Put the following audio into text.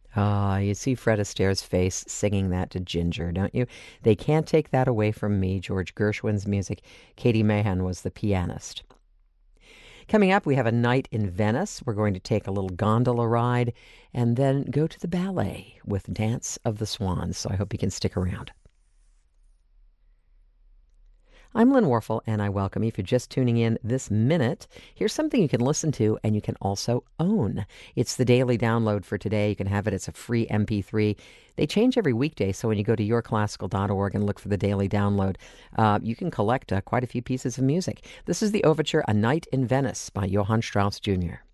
Ah, you see Fred Astaire's face singing that to Ginger, don't you? They can't take that away from me. George Gershwin's music. Katie Mahan was the pianist. Coming up, we have a night in Venice. We're going to take a little gondola ride and then go to the ballet with Dance of the Swans. So I hope you can stick around. I'm Lynn Warfel, and I welcome you. If you're just tuning in this minute, here's something you can listen to and you can also own. It's the daily download for today. You can have it. It's a free MP3. They change every weekday, so when you go to yourclassical.org and look for the daily download, you can collect quite a few pieces of music. This is the overture, A Night in Venice by Johann Strauss Jr.